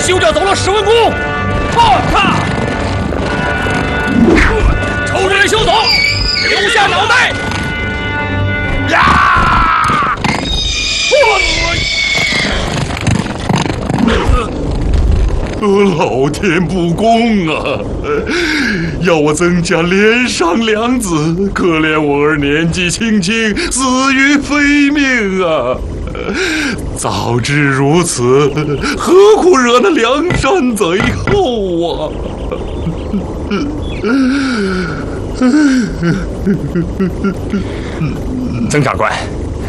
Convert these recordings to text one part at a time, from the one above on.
休掉走了史文恭，他，抽人休走，留下脑袋。呀！ 老天不公啊！要我增加连赏2子，可怜我儿年纪轻轻，死于非命啊！早知如此，何苦惹那梁山贼后啊！ 曾长官，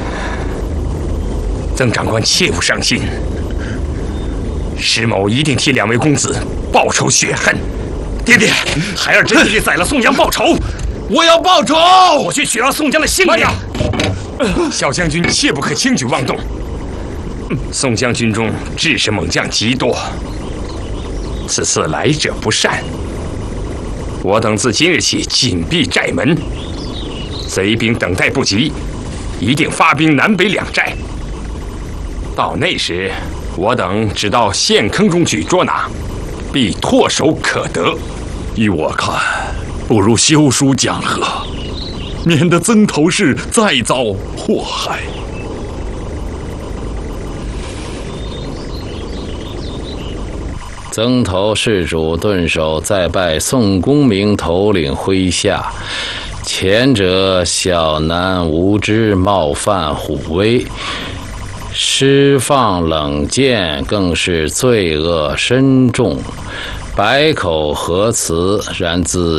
曾长官切勿伤心。石某一定替2位公子报仇雪恨。爹爹，孩儿真替宰了宋江报仇。 我要报仇！ 我去取了宋江的性命。小将军切不可轻举妄动。宋江军中志士猛将极多，此次来者不善。我等自今日起紧闭寨门，贼兵等待不及，一定发兵南北2寨。到那时，我等只到陷坑中去捉拿，必唾手可得。 依我看，不如修书讲和，免得曾头市再遭祸害。 曾头市主顿首再拜宋公明头领麾下，前者小男无知，冒犯虎威，施放冷箭，更是罪恶深重。百口何辞，然自